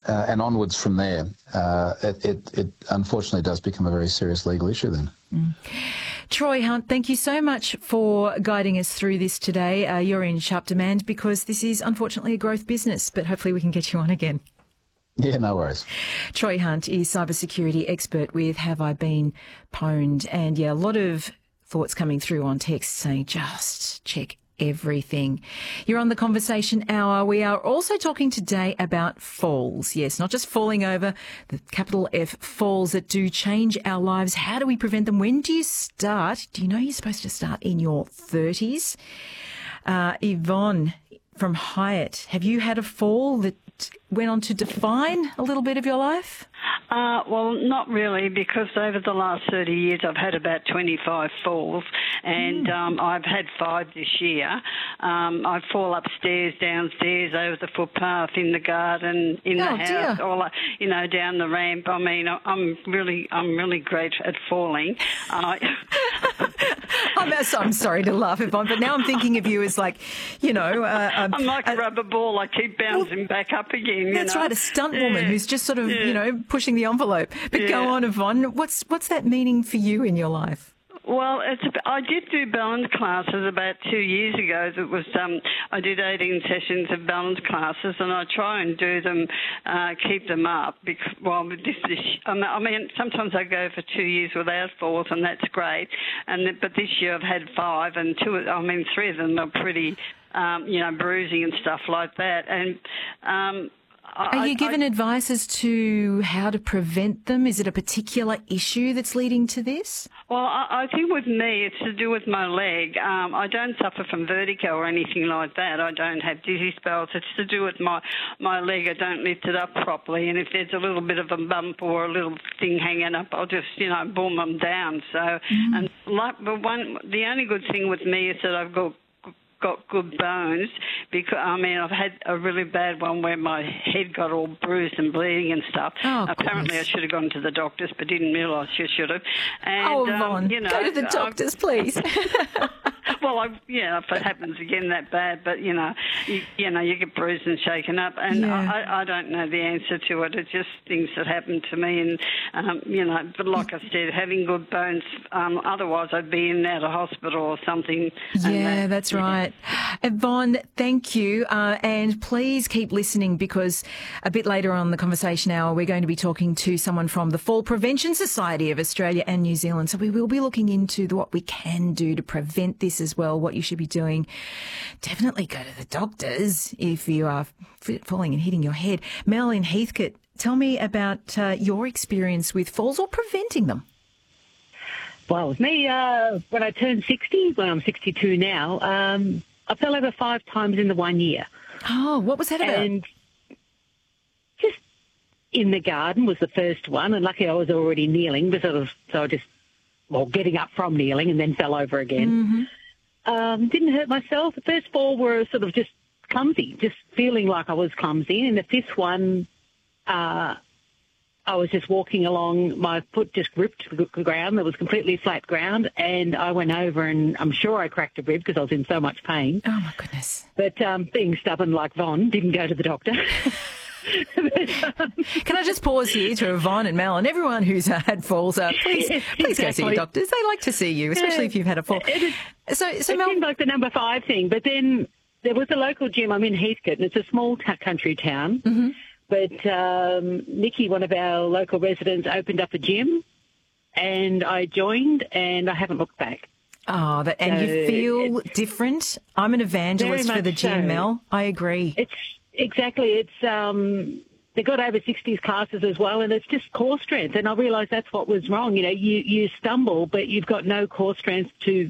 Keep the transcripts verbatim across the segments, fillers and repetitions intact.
uh, and onwards from there, uh, it, it, it unfortunately does become a very serious legal issue then. Mm. Troy Hunt, thank you so much for guiding us through this today. Uh, you're in sharp demand because this is unfortunately a growth business, but hopefully we can get you on again. Yeah, no worries. Troy Hunt is cybersecurity expert with Have I Been Pwned? And yeah, a lot of thoughts coming through on text saying just check everything. You're on the Conversation Hour. We are also talking today about falls. Yes, not just falling over, the capital F falls that do change our lives. How do we prevent them? When do you start? Do you know you're supposed to start in your thirties? Uh, Yvonne from Hyatt, have you had a fall that went on to define a little bit of your life? Uh, well, not really, because over the last thirty years I've had about twenty-five falls, and mm. um, I've had five this year. Um, I fall upstairs, downstairs, over the footpath, in the garden, in oh, the house, dear. or you know, down the ramp. I mean, I'm really, I'm really great at falling. Uh, I'm, I'm sorry to laugh, Yvonne, but now I'm thinking of you as like, you know, uh, um, I'm like a uh, rubber ball. I keep bouncing well, back up again. You that's know? right, a stunt yeah. woman who's just sort of, yeah. you know, pushing the envelope. But yeah. go on, Yvonne. What's what's that meaning for you in your life? Well, it's a, I did do balance classes about two years ago. It was um, I did eighteen sessions of balance classes, and I try and do them, uh, keep them up. Because, well, this, this, I mean, sometimes I go for two years without falls, and that's great. And but this year I've had five, and two. I mean, three of them are pretty, um, you know, bruising and stuff like that. And um, Are you given I, advice as to how to prevent them? Is it a particular issue that's leading to this? Well, I, I think with me it's to do with my leg. Um, I don't suffer from vertigo or anything like that. I don't have dizzy spells. It's to do with my, my leg. I don't lift it up properly, and if there's a little bit of a bump or a little thing hanging up, I'll just, you know, boom them down. So, mm. and like, but one, the only good thing with me is that I've got got good bones, because I mean I've had a really bad one where my head got all bruised and bleeding and stuff. Oh, apparently goodness. I should have gone to the doctors, but didn't realise you should have. And, oh, Yvonne, um, you know, go to the doctors, um, please. Well, I, yeah, if it happens again that bad, but you know, you, you know, you get bruised and shaken up, and yeah. I, I don't know the answer to it. It's just things that happen to me, and um, you know, but like I said, having good bones. Um, otherwise, I'd be in and out of hospital or something. Yeah, that, that's right. Yvonne, thank you, uh, and please keep listening, because a bit later on in the Conversation Hour, we're going to be talking to someone from the Fall Prevention Society of Australia and New Zealand. So we will be looking into the, what we can do to prevent this as well, what you should be doing. Definitely go to the doctors if you are falling and hitting your head. Mel in Heathcote, tell me about uh, your experience with falls or preventing them. Well, with me, uh, when I turned sixty, when I'm sixty-two now, um, I fell over five times in the one year. Oh, what was that about? And just in the garden was the first one, and lucky I was already kneeling, but sort of, so I just, well, getting up from kneeling and then fell over again. Mm-hmm. Um, didn't hurt myself. The first four were sort of just clumsy, just feeling like I was clumsy. And the fifth one, uh, I was just walking along, my foot just gripped the ground. There was completely flat ground, and I went over, and I'm sure I cracked a rib because I was in so much pain. Oh, my goodness. But um, being stubborn like Von, didn't go to the doctor. but, um, Can I just pause here to Yvonne and Mel and everyone who's uh, had falls? Uh, please, yes, please exactly. go see your doctors. They like to see you, especially yeah. if you've had a fall. It, is, so, so it Mel, seemed like the number five thing, but then there was a local gym. I'm in Heathcote, and it's a small t- country town. Mm-hmm. But um, Nikki, one of our local residents, opened up a gym, and I joined, and I haven't looked back. Oh, that, and so you feel different? I'm an evangelist for the gym, so. Mel. I agree. It's exactly. It's um, they've got over sixties classes as well, and it's just core strength. And I realised that's what was wrong. You know, you, you stumble, but you've got no core strength to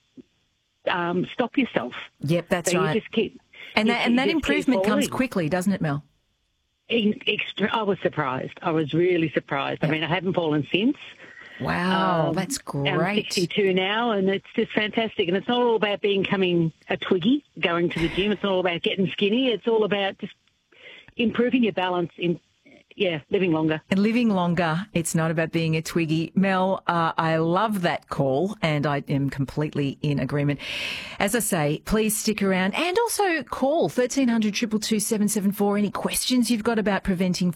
um, stop yourself. Yep, that's so right. You just keep, and you, that, and you that improvement comes falling. quickly, doesn't it, Mel? Extra, I was surprised. I was really surprised. Yep. I mean, I haven't fallen since. Wow, um, that's great. I'm sixty-two now, and it's just fantastic. And it's not all about becoming a twiggy, going to the gym. It's not all about getting skinny. It's all about just improving your balance in, yeah, living longer. And living longer. It's not about being a twiggy. Mel, uh, I love that call, and I am completely in agreement. As I say, please stick around and also call thirteen hundred, two two two, seven seven four. Any questions you've got about preventing